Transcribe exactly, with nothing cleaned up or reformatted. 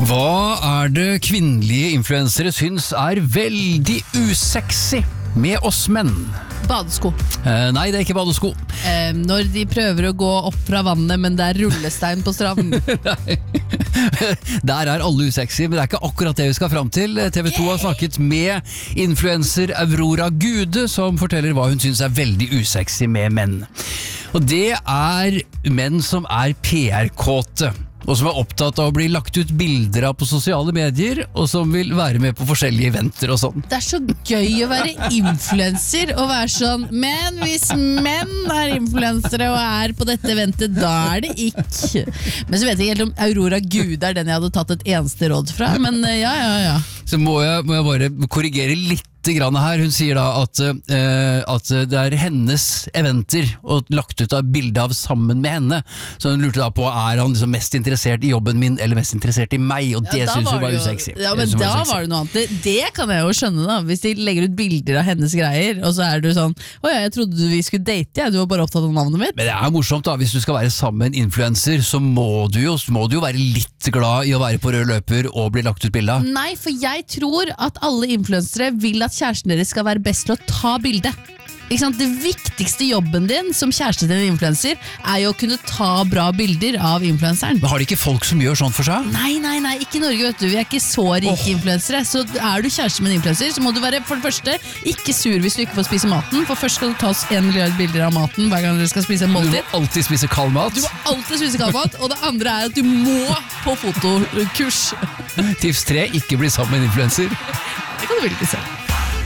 Hva er det kvinnelige influensere syns er veldig usexy med oss menn? Badesko. Eh, nei, det er ikke badesko. Eh, når de prøver å gå opp fra vannet, men det er rullestein på stranden. Der er alle usexy, men det er ikke akkurat det vi skal fram til. T V to har snakket med influencer Aurora Gude, som forteller hva hun syns er veldig usexy med menn. Og det er menn som er P R-kåte, og som er opptatt av å bli lagt ut bilder av på sosiale medier, og som vil være med på forskjellige eventer og sånn. Det er så gøy å være influencer og være sånn, men hvis menn er influensere og er på dette eventet, da er det ikke. Men så vet jeg ikke helt om Aurora Gude er den jeg hadde tatt et eneste råd fra, men ja, ja, ja. Så må jeg, må jeg bare korrigere litt grann her. Hun sier da at, uh, at det er hennes eventer og lagt ut av bilde av sammen med henne. Så hun lurte da på, er han liksom mest interessert i jobben min eller mest interessert i meg? Og det ja, synes hun var jo, usexy. Ja, men da var, var det noe annet. Det, det kan jeg jo skjønne da. Hvis de legger ut bilder av hennes greier, og så er du sånn, åja, jeg trodde vi skulle date, ja. Du var bare opptatt av navnet mitt. Men det er morsomt da, hvis du skal være sammen med en influencer, så må du jo, må du jo være litt glad i å være på rød løper og bli lagt ut bilde av. Nei, for jeg tror at alle influensere vil at kjæresten deres skal være best til å ta bilde. Ikke sant? Det viktigste jobben din som kjæreste til en influencer er jo å kunne ta bra bilder av influenseren. Men har de ikke folk som gjør sånt for seg? Nei, nei, nei, ikke i Norge, vet du. Vi er ikke så rike oh. influensere. Så er du kjæreste med en influencer, så må du være for det første ikke sur hvis du ikke får spise maten. For først skal du ta oss en milliard bilder av maten hver gang du skal spise en måltid. Du må alltid spise kald mat. Du må alltid spise kald mat. Og det andre er at du må på fotokurs. Tips tre, ikke bli sammen med en influencer. Det kan du velge selv.